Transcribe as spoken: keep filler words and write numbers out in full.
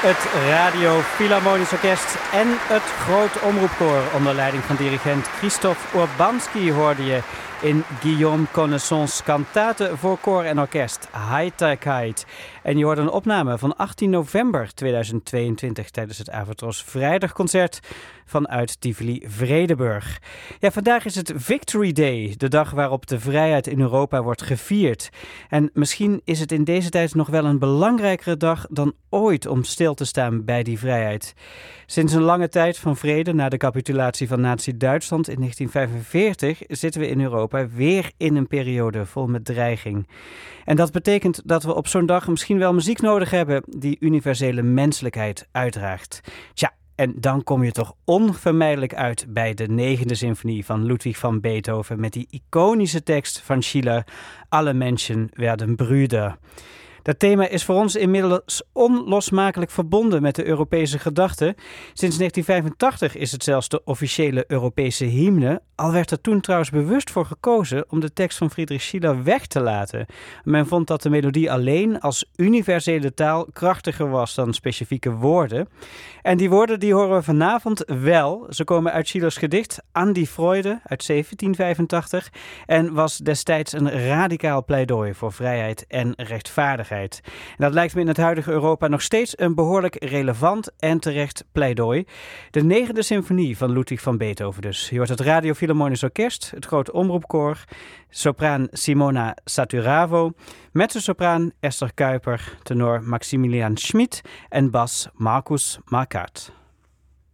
Het Radio Philharmonisch Orkest en het Groot Omroepkoor onder leiding van dirigent Christophe Urbanski hoorde je in Guillaume Connaissance kantaten voor koor en orkest Heiterkeit. En je hoorde een opname van achttien november tweeduizend tweeëntwintig tijdens het Avatros Vrijdagconcert vanuit Tivoli Vredenburg. Ja, vandaag is het Victory Day, de dag waarop de vrijheid in Europa wordt gevierd. En misschien is het in deze tijd nog wel een belangrijkere dag dan ooit om stil te staan bij die vrijheid. Sinds een lange tijd van vrede na de capitulatie van Nazi-Duitsland in negentien vijfenveertig zitten we in Europa weer in een periode vol met dreiging. En dat betekent dat we op zo'n dag misschien wel muziek nodig hebben die universele menselijkheid uitdraagt. Tja, en dan kom je toch onvermijdelijk uit bij de negende symfonie van Ludwig van Beethoven met die iconische tekst van Schiller: Alle Menschen werden Brüder. Dat thema is voor ons inmiddels onlosmakelijk verbonden met de Europese gedachte. Sinds negentien vijfentachtig is het zelfs de officiële Europese hymne. Al werd er toen trouwens bewust voor gekozen om de tekst van Friedrich Schiller weg te laten. Men vond dat de melodie alleen als universele taal krachtiger was dan specifieke woorden. En die woorden die horen we vanavond wel. Ze komen uit Schillers gedicht An die Freude uit zeventien vijfentachtig en was destijds een radicaal pleidooi voor vrijheid en rechtvaardigheid. En dat lijkt me in het huidige Europa nog steeds een behoorlijk relevant en terecht pleidooi. De negende symfonie van Ludwig van Beethoven dus. Je hoort het Radio Philharmonisch Orkest, het Groot Omroepkoor, sopraan Simona Saturavo, mezzosopraan Esther Kuiper, tenor Maximilian Schmid en bas Markus Marquardt.